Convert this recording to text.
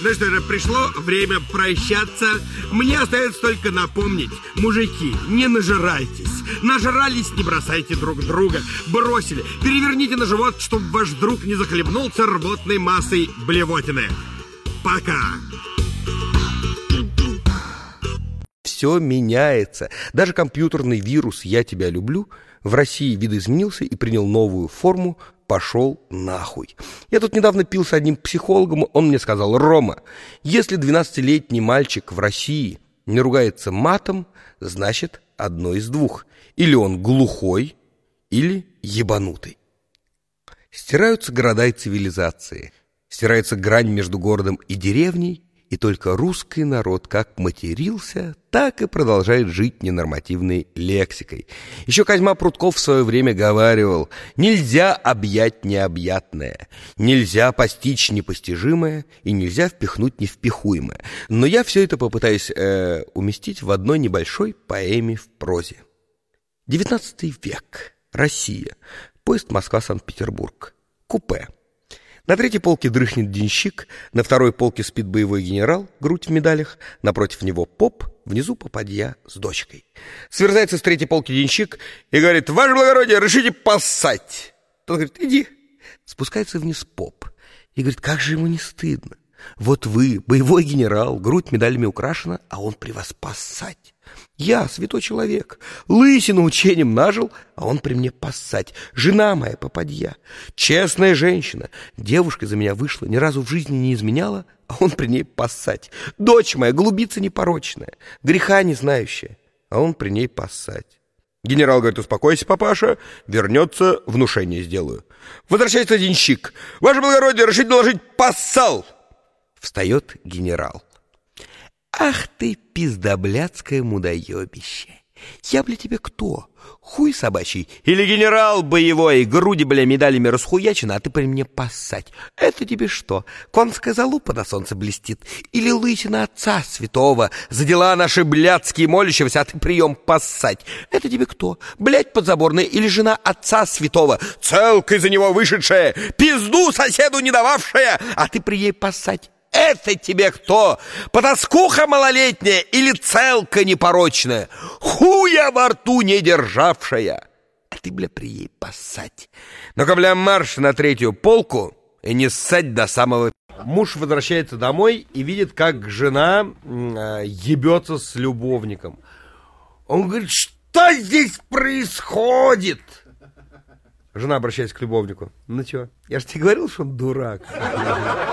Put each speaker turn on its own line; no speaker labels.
Ну что же, пришло время прощаться. Мне остается только напомнить. Мужики, не нажирайтесь. Нажрались, не бросайте друг друга. Бросили, переверните на живот, чтобы ваш друг не захлебнулся рвотной массой блевотины. Пока.
Все меняется. Даже компьютерный вирус «Я тебя люблю» в России видоизменился и принял новую форму «пошел нахуй». Я тут недавно пил с одним психологом, он мне сказал: «Рома, если 12-летний мальчик в России не ругается матом, значит, одно из двух. Или он глухой, или ебанутый». Стираются города и цивилизации, стирается грань между городом и деревней, и только русский народ как матерился, так и продолжает жить ненормативной лексикой. Еще Козьма Прутков в свое время говаривал: нельзя объять необъятное, нельзя постичь непостижимое и нельзя впихнуть невпихуемое. Но я все это попытаюсь уместить в одной небольшой поэме в прозе. 19 век. Россия. Поезд Москва-Санкт-Петербург. Купе. На третьей полке дрыхнет денщик, на второй полке спит боевой генерал, грудь в медалях, напротив него поп, внизу попадья с дочкой. Сверзается с третьей полки денщик и говорит: «Ваше благородие, решите поссать!» Тот говорит: «Иди». Спускается вниз поп и говорит: «Как же ему не стыдно? Вот вы, боевой генерал, грудь медалями украшена, а он при вас поссать. Я, святой человек, лысину учением нажил, а он при мне поссать. Жена моя попадья, честная женщина, девушка за меня вышла, ни разу в жизни не изменяла, а он при ней поссать. Дочь моя, голубица непорочная, греха не знающая, а он при ней поссать». Генерал говорит: «Успокойся, папаша, вернется, внушение сделаю». Возвращается денщик: «Ваше благородие, решите доложить, поссал». Встает генерал: «Ах ты, пиздоблядское мудоебище! Я, бля, тебе кто? Хуй собачий? Или генерал боевой, груди, бля, медалями расхуячены, а ты при мне поссать? Это тебе что, конская залупа на солнце блестит? Или лысина отца святого, за дела наши блядские молящегося, а ты прием поссать? Это тебе кто? Блядь подзаборная или жена отца святого, целкой за него вышедшая, пизду соседу не дававшая, а ты при ей поссать? Это тебе кто? Потаскуха малолетняя или целка непорочная, хуя во рту не державшая? А ты, бля, при ей поссать. Ну-ка, бля, марш на третью полку и не ссать до самого...» Муж возвращается домой и видит, как жена ебется с любовником. Он говорит: «Что здесь происходит?» Жена обращается к любовнику: «Ну чё, я же тебе говорил, что он дурак».